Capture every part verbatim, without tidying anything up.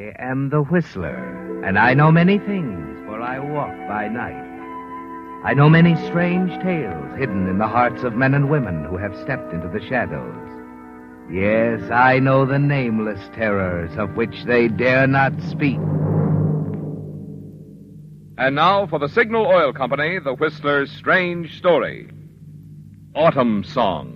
I am the Whistler, and I know many things, for I walk by night. I know many strange tales hidden in the hearts of men and women who have stepped into the shadows. Yes, I know the nameless terrors of which they dare not speak. And now for the Signal Oil Company, the Whistler's strange story. Autumn Song.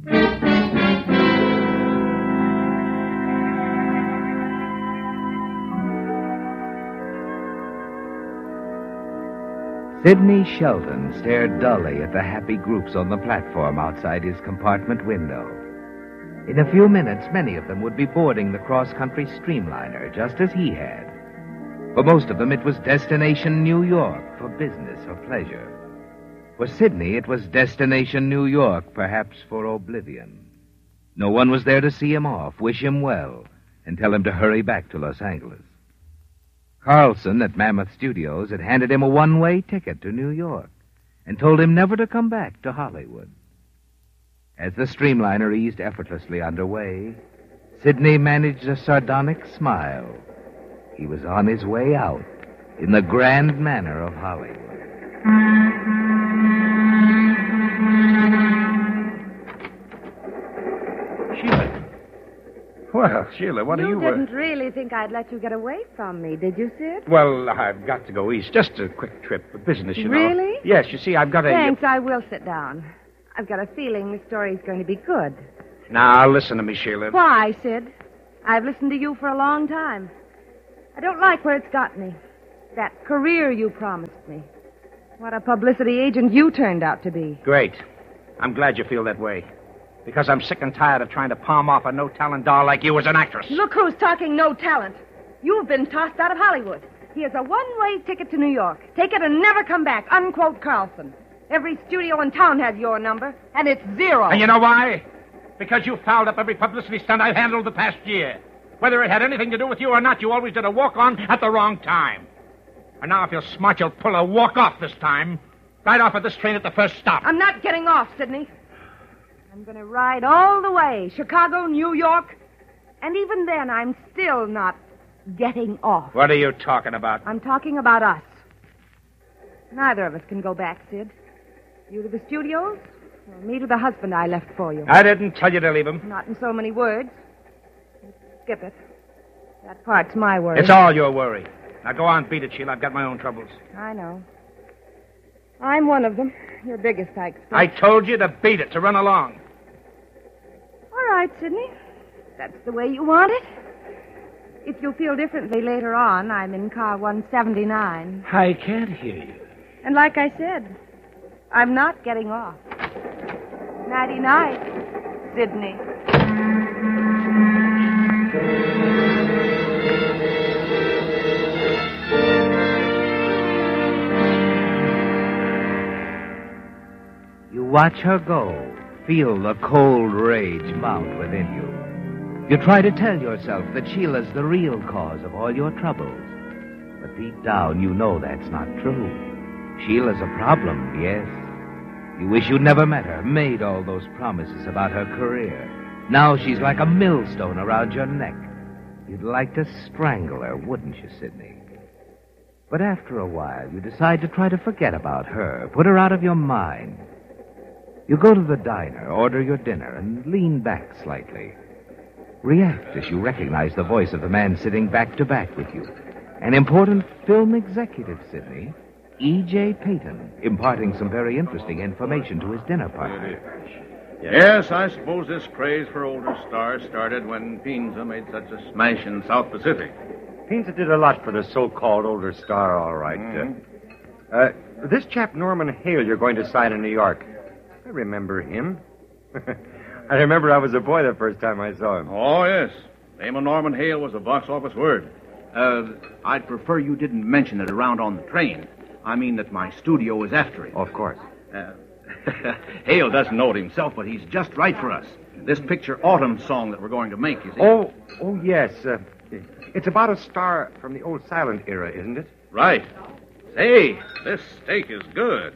Sidney Sheldon stared dully at the happy groups on the platform outside his compartment window. In a few minutes, many of them would be boarding the cross-country streamliner, just as he had. For most of them, it was destination New York for business or pleasure. For Sidney, it was destination New York, perhaps for oblivion. No one was there to see him off, wish him well, and tell him to hurry back to Los Angeles. Carlson at Mammoth Studios had handed him a one-way ticket to New York and told him never to come back to Hollywood. As the streamliner eased effortlessly underway, Sidney managed a sardonic smile. He was on his way out in the grand manner of Hollywood. Sheila. Well, Sheila, what you are you... You didn't uh... really think I'd let you get away from me, did you, Sid? Well, I've got to go east. Just a quick trip for business, you know. Really? Yes, you see, I've got a... Thanks, I will sit down. I've got a feeling the story's going to be good. Now, listen to me, Sheila. Why, Sid? I've listened to you for a long time. I don't like where it's got me. That career you promised me. What a publicity agent you turned out to be. Great. I'm glad you feel that way. Because I'm sick and tired of trying to palm off a no-talent doll like you as an actress. Look who's talking no talent. You've been tossed out of Hollywood. Here's a one-way ticket to New York. Take it and never come back. Unquote Carlson. Every studio in town has your number, and it's zero. And you know why? Because you fouled up every publicity stunt I've handled the past year. Whether it had anything to do with you or not, you always did a walk-on at the wrong time. And now if you're smart, you'll pull a walk-off this time. Right off of this train at the first stop. I'm not getting off, Sidney. I'm going to ride all the way. Chicago, New York. And even then, I'm still not getting off. What are you talking about? I'm talking about us. Neither of us can go back, Sid. You to the studios, or me to the husband I left for you. I didn't tell you to leave him. Not in so many words. Skip it. That part's my worry. It's all your worry. Now go on, beat it, Sheila. I've got my own troubles. I know. I'm one of them. Your biggest, I expect. I told you to beat it, to run along. All right, Sidney. That's the way you want it. If you feel differently later on, I'm in car one seventy-nine. I can't hear you. And like I said, I'm not getting off. Nighty-night, Sidney. You watch her go. Feel the cold rage mount within you. You try to tell yourself that Sheila's the real cause of all your troubles. But deep down, you know that's not true. Sheila's a problem, yes. You wish you'd never met her, made all those promises about her career. Now she's like a millstone around your neck. You'd like to strangle her, wouldn't you, Sidney? But after a while, you decide to try to forget about her, put her out of your mind. You go to the diner, order your dinner, and lean back slightly. React as you recognize the voice of the man sitting back to back with you. An important film executive, Sidney. E J. Payton, imparting some very interesting information to his dinner party. Yes, I suppose this craze for older stars started when Pinza made such a smash in South Pacific. Pinza did a lot for the so-called older star, all right. Mm-hmm. Uh, uh, this chap Norman Hale you're going to sign in New York. I remember him. I remember I was a boy the first time I saw him. Oh, yes. The name of Norman Hale was a box office word. Uh, I'd prefer you didn't mention it around on the train. I mean that my studio is after him. Of course. Uh, Hale doesn't know it himself, but he's just right for us. This picture Autumn Song that we're going to make, you see. Oh, oh, yes. Uh, it's about a star from the old silent era, isn't it? Right. Say, this steak is good.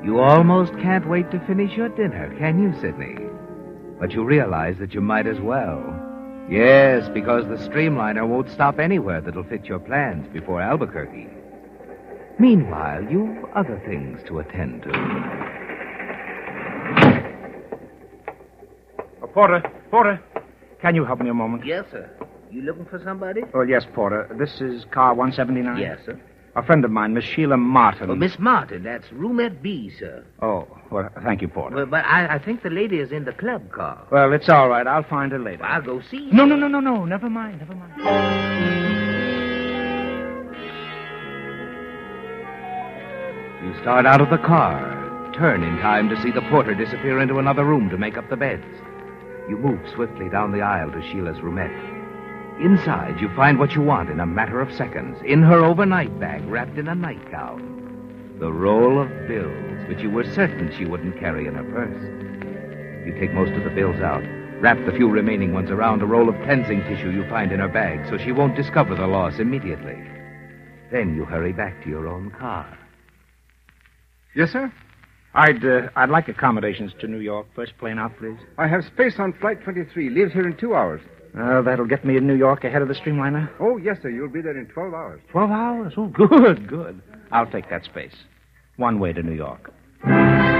You almost can't wait to finish your dinner, can you, Sidney? But you realize that you might as well. Yes, because the streamliner won't stop anywhere that'll fit your plans before Albuquerque. Meanwhile, you've other things to attend to. Oh, Porter, Porter, can you help me a moment? Yes, sir. You looking for somebody? Oh, yes, Porter. This is car one seventy-nine? Yes, sir. A friend of mine, Miss Sheila Martin. Oh, Miss Martin, that's roomette B, sir. Oh, well, thank you, Porter. Well, but I, I think the lady is in the club car. Well, it's all right. I'll find her later. Well, I'll go see you. No, no, no, no, no. Never mind, never mind. You start out of the car, turn in time to see the porter disappear into another room to make up the beds. You move swiftly down the aisle to Sheila's roomette. Inside, you find what you want in a matter of seconds, in her overnight bag, wrapped in a nightgown. The roll of bills, which you were certain she wouldn't carry in her purse. You take most of the bills out, wrap the few remaining ones around a roll of cleansing tissue you find in her bag so she won't discover the loss immediately. Then you hurry back to your own car. Yes, sir? I'd, uh, I'd like accommodations to New York. First plane out, please. I have space on Flight twenty-three. Leaves here in two hours. Uh, that'll get me in New York ahead of the streamliner. Oh, yes, sir. You'll be there in twelve hours. Twelve hours? Oh, good, good. I'll take that space. One way to New York.